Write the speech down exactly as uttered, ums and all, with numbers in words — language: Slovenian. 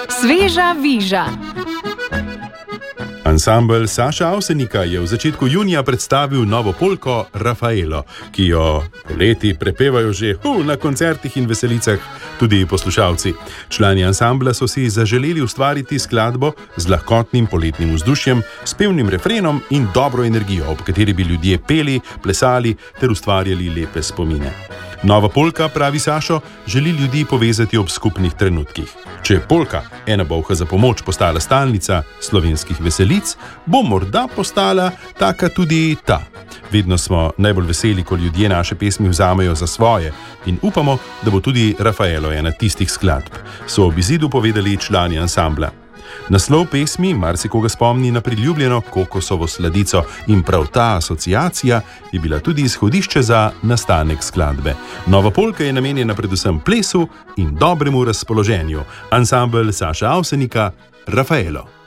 Sveža viža. Ansambel Saša Avsenika je v začetku junija predstavil novo polko Rafaelo, ki jo poleti prepevajo že uh, na koncertih in veselicah tudi poslušalci. Člani ansambla so si zaželeli ustvariti skladbo z lahkotnim poletnim vzdušjem, s pevnim refrenom in dobro energijo, ob kateri bi ljudje peli, plesali ter ustvarjali lepe spomine. Nova polka, pravi Sašo, želi ljudi povezati ob skupnih trenutkih. Če je polka Ena bolha za pomoč postala stalnica slovenskih veselic, bo morda postala taka tudi ta. Vedno smo najbolj veseli, ko ljudje naše pesmi vzamejo za svoje in upamo, da bo tudi Rafaelo ena tistih skladb, so ob izidu povedali člani ansambla. Naslov pesmi marsikoga spomni na priljubljeno kokosovo sladico in prav ta asociacija je bila tudi izhodišče za nastanek skladbe. Nova polka je namenjena predvsem plesu in dobremu razpoloženju. Ansambel Saša Avsenika, Rafaelo.